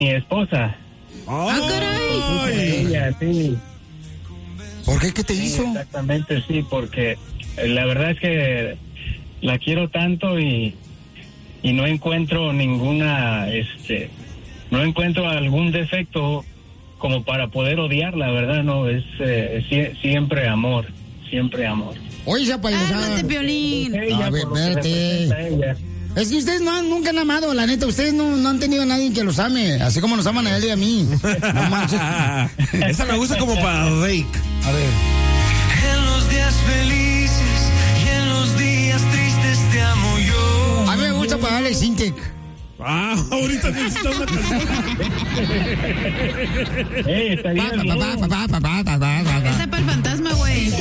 esposa. ¡Ah, caray! Ella, sí. ¿Por qué? ¿Qué te Sí, hizo? exactamente, sí, porque la verdad es que la quiero tanto y no encuentro no encuentro algún defecto como para poder odiarla, ¿verdad? No, es siempre amor. Oye, esa payasada. Cálmate, Piolín. Ella, A ver, por lo que espérate. representa a ella. Es que ustedes nunca han amado, la neta. Ustedes no han tenido a nadie que los ame, así como nos aman a él y a mí. No manches. Esa me gusta como para Rake. A ver. En los días felices y en los días tristes te amo yo. A mí me gusta para Alex Intec. Ahorita necesitas una canción. Está bien. Esa para el fantasma, güey.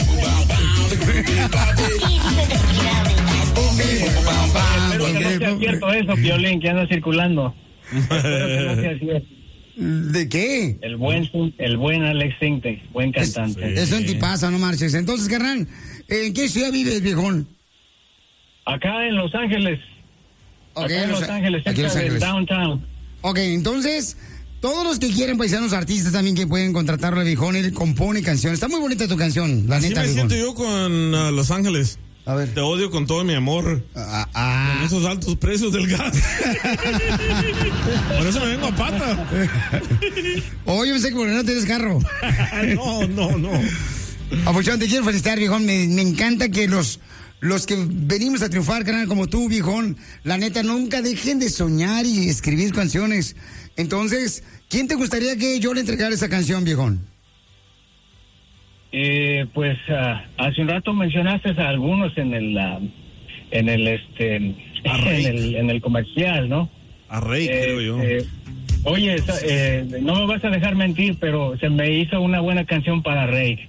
Espero que no sea cierto eso, Piolín, que anda circulando. Espero que no sea cierto. ¿De qué? El buen Alex Sintek, buen cantante. Es un tipazo, no marches. Entonces, carnal, ¿en qué ciudad vives, viejón? Acá en Los Ángeles. Okay, Acá en Los Ángeles, aquí en cerca Los Ángeles. del downtown. Ok, entonces, todos los que quieren paisanos artistas también que pueden contratarlo, viejón, él compone canciones. Está muy bonita tu canción, la Así neta, me viejón. siento yo con Los Ángeles. A ver. Te odio con todo mi amor. Con esos altos precios del gas. Por eso me vengo a pata. Oye, pensé que por no tienes carro. No. Apuchón, te quiero felicitar, viejón. Me encanta que los que venimos a triunfar, canal, como tú, viejón, la neta, nunca dejen de soñar y escribir canciones. Entonces, ¿quién te gustaría que yo le entregara esa canción, viejón? Pues hace un rato mencionaste a algunos en el comercial, ¿no? A Rey, creo yo. Oye, no me vas a dejar mentir, pero se me hizo una buena canción para Rey.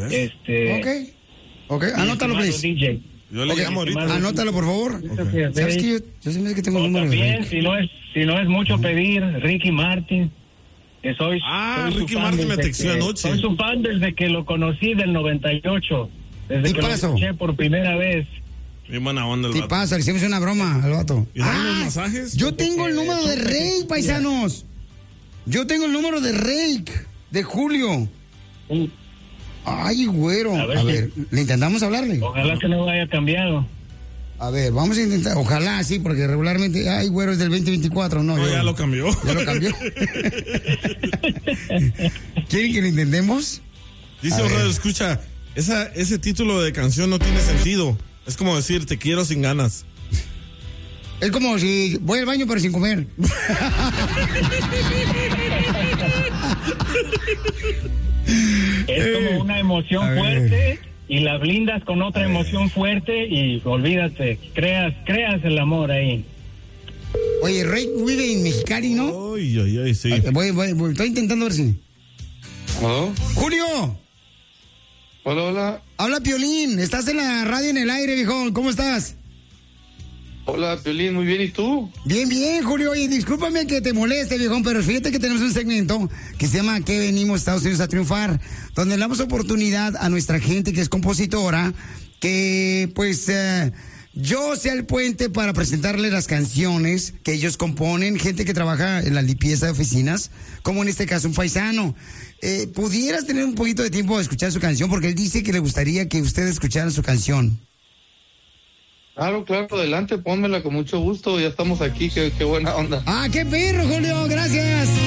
Ok, anótalo, please. DJ. Yo le llamo ahorita. Anótalo, por favor. Okay. ¿Sabes que yo se me hace que tengo el número de También, Rey? si no es mucho pedir, Ricky Martin. Que soy su Ricky fan Martin me desde texteó anoche. Soy su fan desde que lo conocí del 98. Desde que lo Tipazo. escuché por primera vez. Bien buena onda el ¿Qué vato. pasa? Le hicimos una broma al vato. ¿Y dan los masajes? Yo tengo el número de Rey, paisanos. Yo tengo el número de Rey, de Julio. Sí. Ay, güero. A ver, A ver, ¿le intentamos hablarle? Ojalá que no haya cambiado. A ver, vamos a intentar. Ojalá, sí, porque regularmente, ay, güero, es del 2024. No, Ya lo cambió. Ya lo cambió. ¿Quieren que lo intentemos? Dice A un ver. radio, escucha, ese título de canción no tiene sentido. Es como decir, te quiero sin ganas. Es como si voy al baño pero sin comer. Es como una emoción fuerte y la blindas con otra emoción fuerte y olvídate, creas el amor ahí. Oye, Rey vive en Mexicali, ¿no? Ay, sí. Voy, estoy intentando ver si. ¿Aló? ¡Julio! Hola. Habla Piolín, estás en la radio en el aire, viejón. ¿Cómo estás? Hola, Piolín, muy bien, ¿y tú? Bien, Julio. Oye, discúlpame que te moleste, viejón, pero fíjate que tenemos un segmento que se llama ¿Qué venimos a Estados Unidos a triunfar? Donde le damos oportunidad a nuestra gente que es compositora, que pues yo sea el puente para presentarle las canciones que ellos componen, gente que trabaja en la limpieza de oficinas, como en este caso un paisano. ¿Pudieras tener un poquito de tiempo de escuchar su canción? Porque él dice que le gustaría que ustedes escucharan su canción. Claro, adelante, pónmela con mucho gusto, ya estamos aquí, qué buena onda. ¡Ah, qué perro, Julio! ¡Gracias!